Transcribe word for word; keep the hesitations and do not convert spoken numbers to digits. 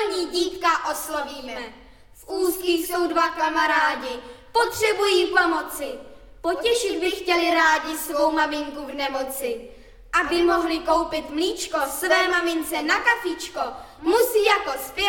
školní dítka oslovíme. V úzkých jsou dva kamarádi, potřebují pomoci. Potěšit by chtěli rádi svou maminku v nemoci. Aby mohli koupit mlíčko své mamince na kafíčko, musí jako zpěv